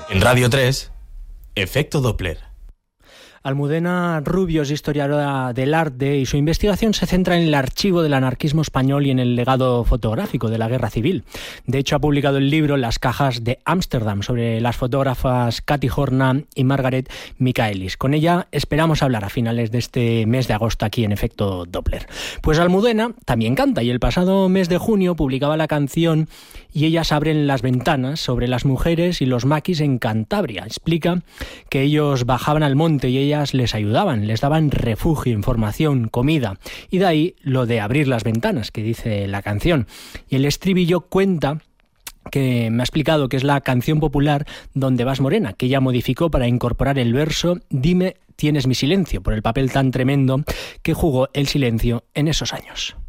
En Radio 3, Efecto Doppler. Almudena Rubio es historiadora del arte y su investigación se centra en el archivo del anarquismo español y en el legado fotográfico de la Guerra Civil. De hecho, ha publicado el libro Las cajas de Ámsterdam sobre las fotógrafas Katy Horna y Margaret Michaelis. Con ella esperamos hablar a finales de este mes de agosto aquí en Efecto Doppler. Pues Almudena también canta y el pasado mes de junio publicaba la canción Y ellas abren las ventanas sobre las mujeres y los maquis en Cantabria. Explica que ellos bajaban al monte y ellas les ayudaban, les daban refugio, información, comida. Y de ahí lo de abrir las ventanas, que dice la canción. Y el estribillo cuenta que me ha explicado que es la canción popular Donde vas morena, que ella modificó para incorporar el verso Dime tienes mi silencio, por el papel tan tremendo que jugó el silencio en esos años.